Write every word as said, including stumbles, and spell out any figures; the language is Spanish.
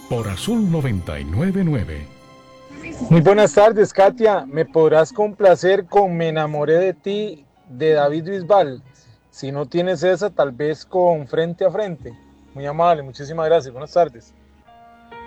por Azul noventa y nueve punto nueve. Muy buenas tardes, Katia. ¿Me podrás complacer con Me enamoré de ti de David Bisbal? Si no tienes esa, tal vez con Frente a Frente. Muy amable, muchísimas gracias. Buenas tardes.